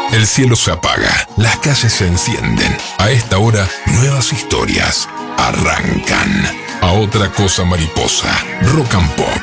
El cielo se apaga, las calles se encienden. A esta hora, nuevas historias arrancan. A otra cosa mariposa, Rock and Pop.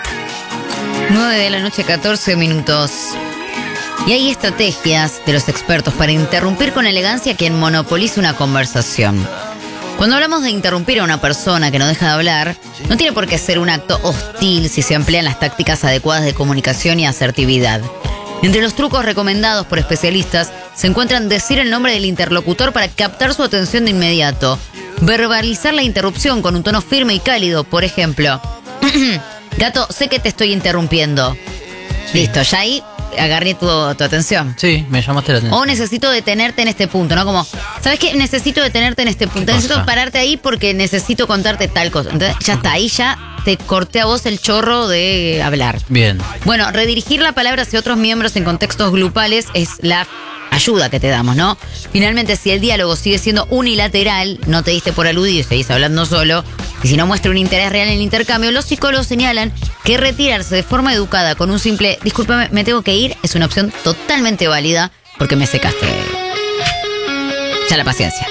9 de la noche, 14 minutos. Y hay estrategias de los expertos para interrumpir con elegancia a quien monopoliza una conversación. Cuando hablamos de interrumpir a una persona que no deja de hablar, no tiene por qué ser un acto hostil si se emplean las tácticas adecuadas de comunicación y asertividad. Entre los trucos recomendados por especialistas se encuentran decir el nombre del interlocutor para captar su atención de inmediato, verbalizar la interrupción con un tono firme y cálido, por ejemplo, gato, sé que te estoy interrumpiendo. Sí. Listo, ya ahí agarré tu atención. Sí, me llamaste la atención. O necesito detenerte en este punto, ¿no? Como, ¿sabes qué? Necesito detenerte en este punto. Necesito pararte ahí porque necesito contarte tal cosa. Entonces, ya está, ahí ya te corté a vos el chorro de hablar. Bien. Bueno, redirigir la palabra hacia otros miembros en contextos grupales es la ayuda que te damos, ¿no? Finalmente, si el diálogo sigue siendo unilateral, no te diste por aludido y seguís hablando solo, y si no muestra un interés real en el intercambio, los psicólogos señalan que retirarse de forma educada con un simple discúlpame, me tengo que ir, es una opción totalmente válida porque me secaste ya la paciencia.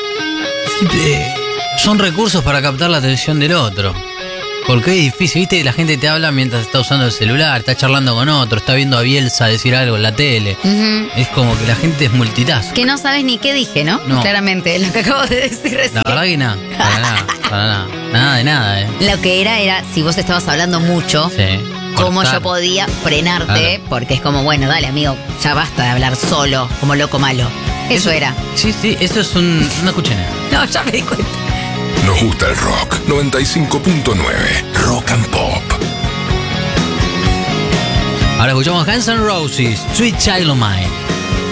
Son recursos para captar la atención del otro. Porque es difícil, ¿viste? La gente te habla mientras está usando el celular, está charlando con otro, está viendo a Bielsa decir algo en la tele. Uh-huh. Es como que la gente es multitask. Que no sabes ni qué dije, ¿no? Claramente, lo que acabo de decir recién. La verdad que nada, para nada. Nada de nada, Lo que era, si vos estabas hablando mucho, sí, cómo yo podía frenarte, claro. Porque es como, bueno, dale, amigo, ya basta de hablar solo, como loco malo. Eso era. Sí, eso es no escuché nada. No, ya me di cuenta. Nos gusta el rock. 95.9 Rock and Pop. Ahora escuchamos Guns N' Roses, Sweet Child O' Mine.